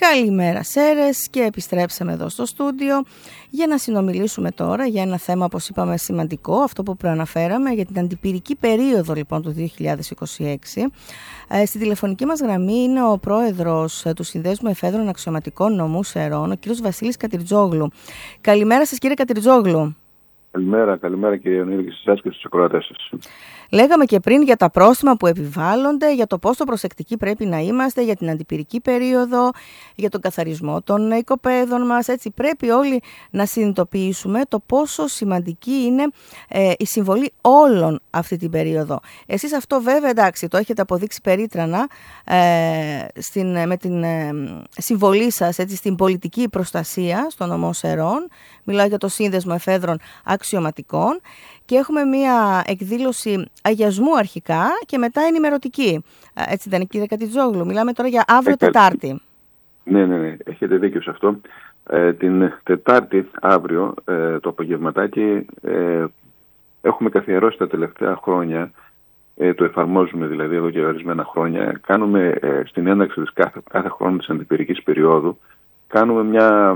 Καλημέρα Σέρες, και επιστρέψαμε εδώ στο στούντιο για να συνομιλήσουμε τώρα για ένα θέμα, όπως είπαμε, σημαντικό, αυτό που προαναφέραμε, για την αντιπυρική περίοδο λοιπόν του 2026. Στη τηλεφωνική μας γραμμή είναι ο πρόεδρος του Συνδέσμου Εφέδρων Αξιωματικών Νομού Σερών, ο κύριος Βασίλης Κατριτζόγλου. Καλημέρα σας, κύριε Κατριτζόγλου. Καλημέρα κύριε Ιωνίδη, και στις και στους ακροατές σας. Λέγαμε και πριν για τα πρόστιμα που επιβάλλονται, για το πόσο προσεκτικοί πρέπει να είμαστε, για την αντιπυρική περίοδο, για τον καθαρισμό των οικοπαίδων μας. Έτσι, πρέπει όλοι να συνειδητοποιήσουμε το πόσο σημαντική είναι η συμβολή όλων αυτή την περίοδο. Εσείς αυτό βέβαια, εντάξει, το έχετε αποδείξει περίτρανα με την συμβολή σας, έτσι, στην πολιτική προστασία στον νομό Σερών. Μιλάω για το Σύνδεσμο Εφέδρων Αξιωματικών. Και έχουμε μία εκδήλωση αγιασμού αρχικά και μετά ενημερωτική. Έτσι δεν είναι, κύριε Κατριτζόγλου? Μιλάμε τώρα για αύριο Τετάρτη. Ναι, έχετε δίκιο σε αυτό. Την Τετάρτη αύριο το απογευματάκι έχουμε καθιερώσει τα τελευταία χρόνια, το εφαρμόζουμε δηλαδή εδώ και ορισμένα χρόνια. Κάνουμε στην ένταξη της κάθε χρόνο της αντιπυρικής περίοδου, κάνουμε μια,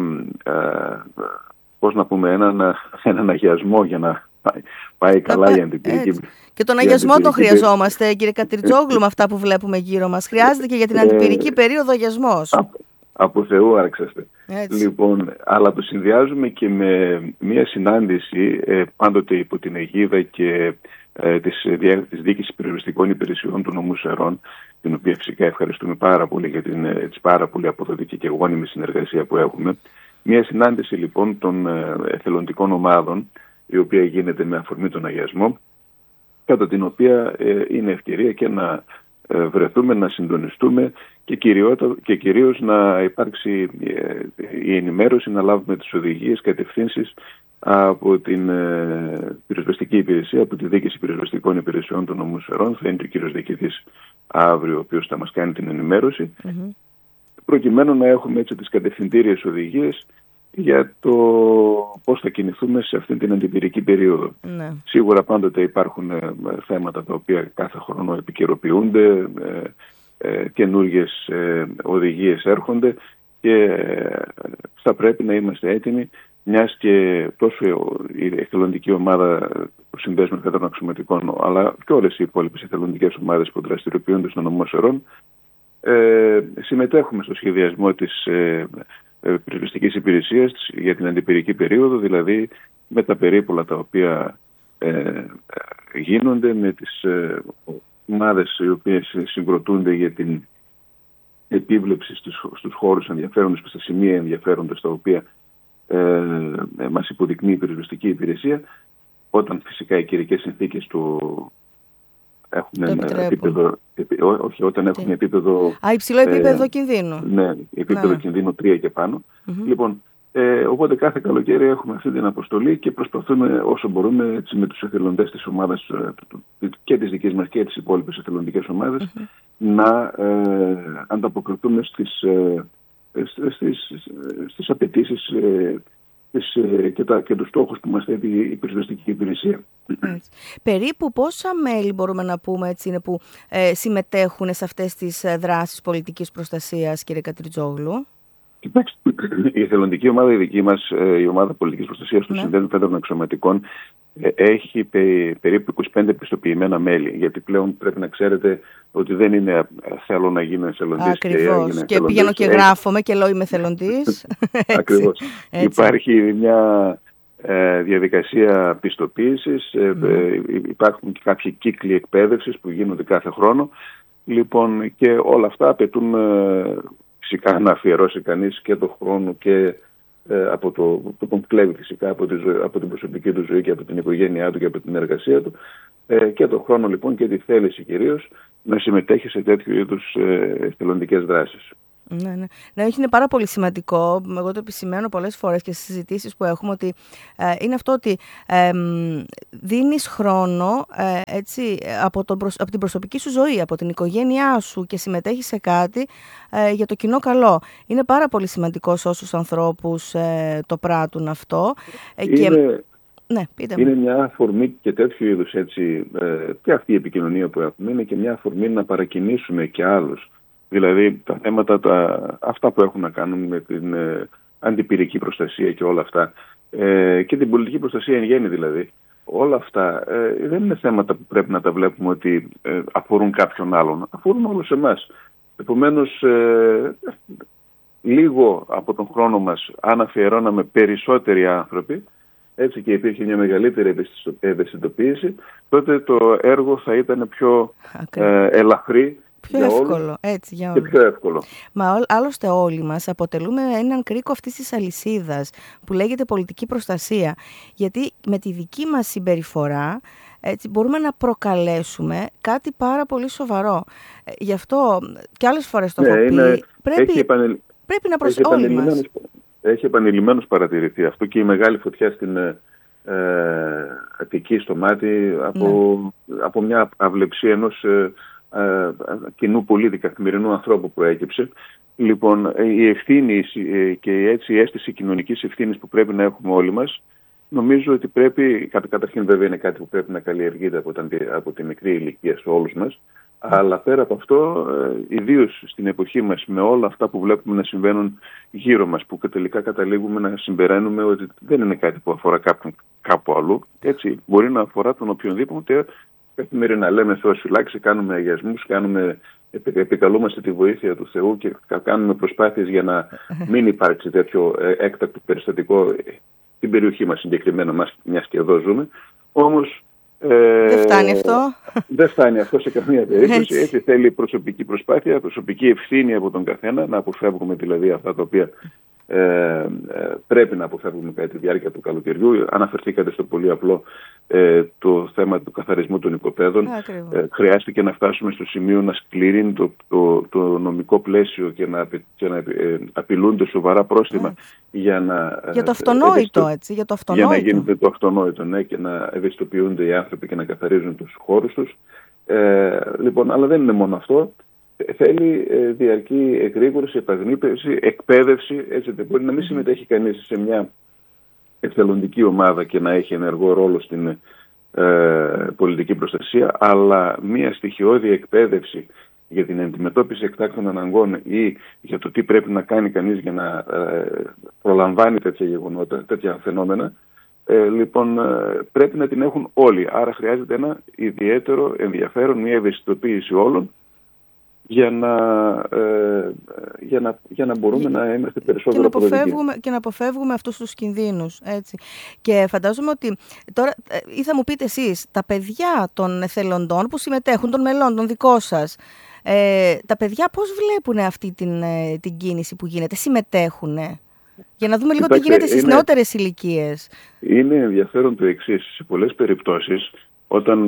έναν αγιασμό για να πάει καλά η αντιπυρική. Και τον αγιασμό τον χρειαζόμαστε, κύριε Κατριτζόγλου, με αυτά που βλέπουμε γύρω μας. Χρειάζεται και για την αντιπυρική περίοδο αγιασμός. Από Θεού άραξαστε. Λοιπόν, αλλά το συνδυάζουμε και με μια συνάντηση, πάντοτε υπό την αιγίδα και της Διοίκησης Περιοριστικών Υπηρεσιών του νομού Σερών, την οποία φυσικά ευχαριστούμε πάρα πολύ για την πάρα πολύ αποδοτική και γόνιμη συνεργασία που έχουμε. Μια συνάντηση λοιπόν των εθελοντικών ομάδων, η οποία γίνεται με αφορμή τον αγιασμό, κατά την οποία είναι ευκαιρία και να βρεθούμε, να συντονιστούμε και κυρίως να υπάρξει η ενημέρωση, να λάβουμε τις οδηγίες, κατευθύνσεις από την πυροσβεστική υπηρεσία, από τη Διοίκηση Πυροσβεστικών Υπηρεσιών των νομού Σερών. Θα είναι ο κύριος Διοικητής αύριο, ο οποίος θα μας κάνει την ενημέρωση, προκειμένου να έχουμε έτσι τις κατευθυντήριες οδηγίες για το πώς θα κινηθούμε σε αυτή την αντιπυρική περίοδο. Ναι. Σίγουρα πάντοτε υπάρχουν θέματα τα οποία κάθε χρόνο επικαιροποιούνται, καινούργιες οδηγίες έρχονται και θα πρέπει να είμαστε έτοιμοι, μιας και τόσο η εθελοντική ομάδα του Συνδέσμου Εφέδρων Αξιωματικών, αλλά και όλες οι υπόλοιπες εθελοντικές ομάδες που δραστηριοποιούνται στον νομό Σερών, συμμετέχουμε στο σχεδιασμό της πυροσβεστικής υπηρεσίας για την αντιπυρική περίοδο, δηλαδή με τα περίπολα τα οποία γίνονται, με τις ομάδες οι οποίες συγκροτούνται για την επίβλεψη στους χώρους ενδιαφέροντες και στα σημεία ενδιαφέροντες τα οποία μας υποδεικνύει η πυροσβεστική υπηρεσία, όταν φυσικά οι καιρικές συνθήκες του έχουν επίπεδο, όταν έχουν επίπεδο... υψηλό επίπεδο κινδύνου. Ναι, επίπεδο κινδύνου 3 και πάνω. Λοιπόν, οπότε κάθε καλοκαίρι έχουμε αυτή την αποστολή και προσπαθούμε όσο μπορούμε, έτσι, με τους εθελοντές της ομάδας και της δικής μας και τις υπόλοιπες εθελοντικές ομάδες να ανταποκριθούμε στις απαιτήσεις και τους στόχους που μας θέτει η πυροσβεστική υπηρεσία. Περίπου πόσα μέλη μπορούμε να πούμε, έτσι, είναι που συμμετέχουν σε αυτές τις δράσεις πολιτικής προστασίας, κύριε Κατριτζόγλου? Κοιτάξτε, η εθελοντική ομάδα, η δική μας, η ομάδα πολιτικής προστασίας του Συνδέσμου Εφέδρων Αξιωματικών, έχει περίπου 25 πιστοποιημένα μέλη, γιατί πλέον πρέπει να ξέρετε ότι δεν είναι θέλω να γίνω εθελοντής. Ακριβώς. Και πηγαίνω και γράφομαι και λέω είμαι εθελοντής. Ακριβώς. Υπάρχει μια διαδικασία πιστοποίησης, υπάρχουν και κάποιοι κύκλοι εκπαίδευσης που γίνονται κάθε χρόνο. Λοιπόν, και όλα αυτά απαιτούν φυσικά να αφιερώσει κανείς και τον χρόνο και από το τον κλέβει φυσικά από την προσωπική του ζωή και από την οικογένειά του και από την εργασία του, και τον χρόνο λοιπόν και τη θέληση κυρίως να συμμετέχει σε τέτοιου είδους εθελοντικές δράσεις. Ναι, είναι πάρα πολύ σημαντικό. Εγώ το επισημαίνω πολλές φορές και στις συζητήσεις που έχουμε, ότι είναι αυτό ότι δίνεις χρόνο έτσι, από την προσωπική σου ζωή, από την οικογένειά σου, και συμμετέχεις σε κάτι για το κοινό καλό. Είναι πάρα πολύ σημαντικό σε όσους ανθρώπους το πράττουν αυτό. Ναι, είναι μια αφορμή και τέτοιου είδους, έτσι, και αυτή η επικοινωνία που έχουμε είναι και μια αφορμή να παρακινήσουμε και άλλους Δηλαδή τα θέματα αυτά που έχουν να κάνουν με την αντιπυρική προστασία και όλα αυτά, και την πολιτική προστασία εν γέννη δηλαδή, όλα αυτά δεν είναι θέματα που πρέπει να τα βλέπουμε ότι αφορούν κάποιον άλλον. Αφορούν όλους εμάς. Επομένως, λίγο από τον χρόνο μας, αν αφιερώναμε περισσότεροι άνθρωποι, έτσι και υπήρχε μια μεγαλύτερη ευαισθητοποίηση, τότε το έργο θα ήταν πιο ελαφρύ. Πιο εύκολο, έτσι, για όλους. Και πιο εύκολο. Μα άλλωστε όλοι μας αποτελούμε έναν κρίκο αυτής της αλυσίδας που λέγεται πολιτική προστασία. Γιατί με τη δική μας συμπεριφορά έτσι, μπορούμε να προκαλέσουμε κάτι πάρα πολύ σοβαρό. Γι' αυτό και άλλες φορές το έχω πει, πρέπει να όλοι μας. Έχει επανειλημμένως παρατηρηθεί αυτό και η μεγάλη φωτιά στην Αττική στο μάτι από μια αυλεψία ενός κοινού πολίτη, καθημερινού ανθρώπου που έκυψε. Λοιπόν, η ευθύνη και έτσι η αίσθηση κοινωνικής ευθύνης που πρέπει να έχουμε όλοι μας, νομίζω ότι πρέπει, καταρχήν βέβαια είναι κάτι που πρέπει να καλλιεργείται από τη μικρή ηλικία σε όλους μας, αλλά πέρα από αυτό, ιδίως στην εποχή μας, με όλα αυτά που βλέπουμε να συμβαίνουν γύρω μας, που τελικά καταλήγουμε να συμπεραίνουμε ότι δεν είναι κάτι που αφορά κάποιον κάπου αλλού, έτσι, μπορεί να αφορά τον οποιονδήποτε. Καθημερινά λέμε Θεός φυλάξει, κάνουμε αγιασμούς, επικαλούμαστε τη βοήθεια του Θεού και κάνουμε προσπάθειες για να μην υπάρξει τέτοιο έκτακτο περιστατικό στην περιοχή μας συγκεκριμένα, μιας και εδώ ζούμε. Όμως δεν φτάνει αυτό. Δεν φτάνει αυτό σε καμία περίπτωση. Έτσι θέλει προσωπική προσπάθεια, προσωπική ευθύνη από τον καθένα, να αποφεύγουμε δηλαδή αυτά τα οποία πρέπει να αποφεύγουμε κατά τη διάρκεια του καλοκαιριού. Αναφερθήκατε στο πολύ απλό το θέμα του καθαρισμού των οικοπαίδων. Χρειάστηκε να φτάσουμε στο σημείο να σκληρύνει το νομικό πλαίσιο και να απειλούνται σοβαρά πρόστιμα για το αυτονόητο, έτσι, για το αυτονόητο. Για να γίνεται το αυτονόητο, ναι, και να ευαισθητοποιούνται οι άνθρωποι και να καθαρίζουν τους χώρους τους. Λοιπόν, αλλά δεν είναι μόνο αυτό. Θέλει διαρκή εκρήγορση, επαγνύπευση, εκπαίδευση. Έτσι, δεν μπορεί να μην συμμετέχει κανείς σε μια εθελοντική ομάδα και να έχει ενεργό ρόλο στην πολιτική προστασία, αλλά μια στοιχειώδη εκπαίδευση για την αντιμετώπιση εκτάκτων αναγκών ή για το τι πρέπει να κάνει κανείς για να προλαμβάνει τέτοια γεγονότα, τέτοια φαινόμενα, λοιπόν, πρέπει να την έχουν όλοι. Άρα χρειάζεται ένα ιδιαίτερο ενδιαφέρον, μια ευαισθητοποίηση όλων, για να μπορούμε να είμαστε περισσότερο αποδοτικοί. Και να αποφεύγουμε αυτούς τους κινδύνους. Έτσι. Και φαντάζομαι ότι τώρα ή θα μου πείτε εσείς, τα παιδιά των εθελοντών που συμμετέχουν, των μελών, των δικών σας, τα παιδιά πώς βλέπουν αυτή την κίνηση που γίνεται, συμμετέχουν? Για να δούμε λίγο τι γίνεται στις νεότερες ηλικίες. Είναι ενδιαφέρον το εξής. Σε πολλές περιπτώσεις, όταν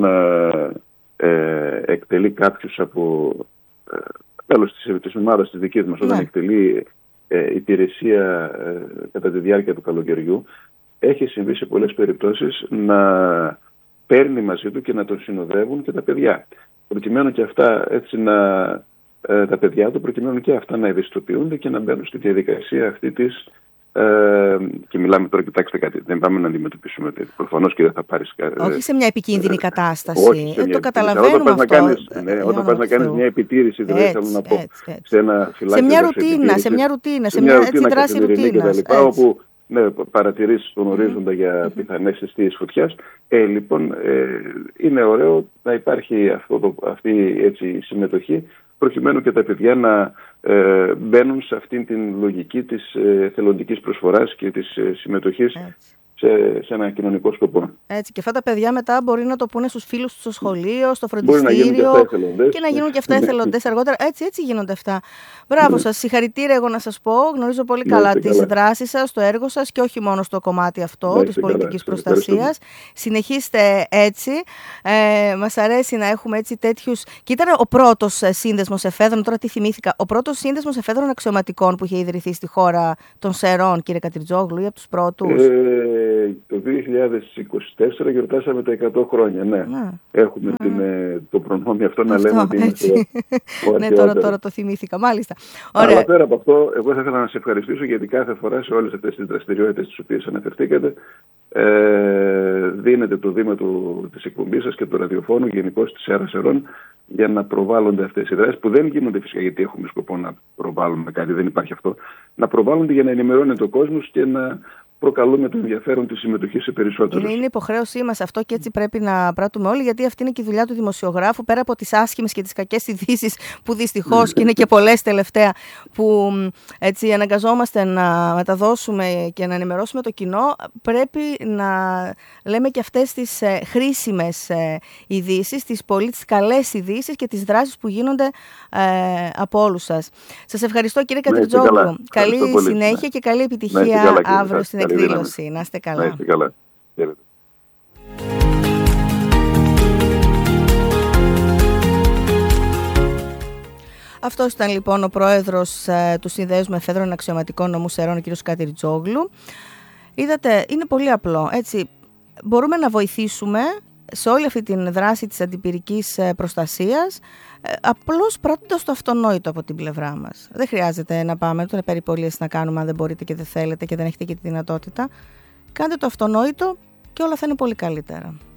εκτελεί κάποιος από τέλος της ομάδας της δικής μας, όταν εκτελεί υπηρεσία κατά τη διάρκεια του καλοκαιριού, έχει συμβεί σε πολλές περιπτώσεις να παίρνει μαζί του και να τον συνοδεύουν και τα παιδιά. Προκειμένου και αυτά, έτσι, τα παιδιά του, προκειμένου και αυτά να ευαισθητοποιούνται και να μπαίνουν στη διαδικασία αυτή της. Και μιλάμε τώρα, κοιτάξτε κάτι, δεν πάμε να αντιμετωπίσουμε προφανώς και δεν θα πάρεις όχι σε μια επικίνδυνη κατάσταση. Το καταλαβαίνουμε αυτό. Όταν πας να κάνεις μια επιτήρηση, δηλαδή θέλω να πω, σε ένα φυλάκι. Σε μια ρουτίνα, σε μια δράση ρουτίνας. Όπου παρατηρήσεις τον ορίζοντα για πιθανές αιστείες φωτιάς. Λοιπόν, είναι ωραίο να υπάρχει αυτή η συμμετοχή, προκειμένου και τα παιδιά να μπαίνουν σε αυτήν την λογική της θελοντικής προσφοράς και της συμμετοχής σε ένα κοινωνικό σκοπό. Έτσι, και αυτά τα παιδιά μετά μπορεί να το πούνε στους φίλους τους στο σχολείο, στο φροντιστήριο και να γίνουν και αυτά εθελοντές αργότερα. Έτσι γίνονται αυτά. Μπράβο σας, συγχαρητήρια εγώ να σας πω. Γνωρίζω πολύ καλά τις δράσεις σας, το έργο σας και όχι μόνο στο κομμάτι αυτό της πολιτικής προστασίας. Συνεχίστε έτσι. Μας αρέσει να έχουμε έτσι τέτοιους. Και ήταν ο πρώτος σύνδεσμος εφέδρων, τώρα τι θυμήθηκα, ο πρώτος σύνδεσμος εφέδρων αξιωματικών που είχε ιδρυθεί στη χώρα των Σερών, κύριε Κατριτζόγλου, ή από τους πρώτους? Το 2024 γιορτάσαμε τα 100 χρόνια, ναι. Έχουμε το προνόμιο αυτό να λέμε ότι είμαστε ναι, τώρα το θυμήθηκα, μάλιστα. Αλλά πέρα από αυτό, εγώ θα ήθελα να σε ευχαριστήσω, γιατί κάθε φορά σε όλες αυτές τις δραστηριότητες τις οποίες αναφερθήκατε, δίνεται το βήμα της εκπομπής σας και του ραδιοφώνου γενικώς της ΕΡΑ Σερών για να προβάλλονται αυτές οι δράσεις, που δεν γίνονται φυσικά γιατί έχουμε σκοπό να προβάλλουμε κάτι, δεν υπάρχει αυτό, να προβάλλονται για να ενημερώνεται ο κόσμος και να προκαλούμε το ενδιαφέρον τη συμμετοχή σε περισσότερους. Είναι υποχρέωσή μας αυτό και έτσι πρέπει να πράττουμε όλοι, γιατί αυτή είναι και η δουλειά του δημοσιογράφου, πέρα από τις άσχημες και τις κακές ειδήσεις που δυστυχώς και είναι και πολλές τελευταία, που έτσι αναγκαζόμαστε να μεταδώσουμε και να ενημερώσουμε το κοινό, πρέπει να λέμε και αυτές τις χρήσιμες ειδήσεις, τις πολύ καλές ειδήσεις και τις δράσεις που γίνονται από όλους σας. Σας ευχαριστώ, κύριε Κατριτζόγλου. Καλή συνέχεια και καλή επιτυχία αύριο στην εκδήλωση. Να είστε καλά. Να είστε καλά. Αυτός ήταν λοιπόν ο πρόεδρος του Συνδέσμου Εφέδρων Αξιωματικών Νομού Σερών, ο κ. Κατριτζόγλου. Είδατε, είναι πολύ απλό. Έτσι, μπορούμε να βοηθήσουμε σε όλη αυτή τη δράση της αντιπυρικής προστασίας, απλώς πράττοντας το αυτονόητο από την πλευρά μας. Δεν χρειάζεται να πάμε τώρα περιπολίες να κάνουμε αν δεν μπορείτε και δεν θέλετε και δεν έχετε και τη δυνατότητα. Κάντε το αυτονόητο και όλα θα είναι πολύ καλύτερα.